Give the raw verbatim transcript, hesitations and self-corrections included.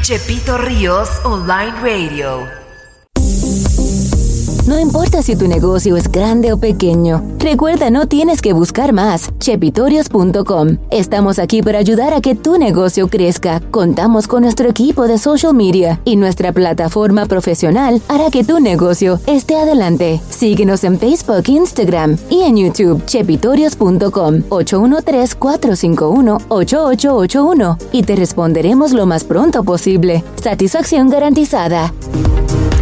Chepito Ríos Online Radio. No importa si tu negocio es grande o pequeño, recuerda, no tienes que buscar más. Chepitorios punto com. Estamos aquí para ayudar a que tu negocio crezca. Contamos con nuestro equipo de social media y nuestra plataforma profesional hará que tu negocio esté adelante. Síguenos en Facebook, Instagram y en YouTube. Chepitorios punto com. ocho uno tres, cuatro cinco uno, ocho ocho ocho uno y te responderemos lo más pronto posible. Satisfacción garantizada.